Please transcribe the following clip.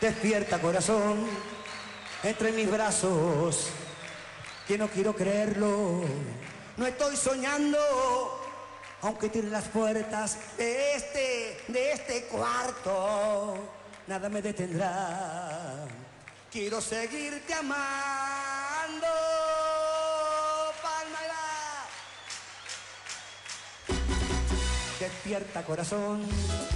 Despierta, corazón, entre mis brazos, que no quiero creerlo. No estoy soñando, aunque tire las puertas de este cuarto, nada me detendrá. Quiero seguirte amando. Palma. Despierta, corazón.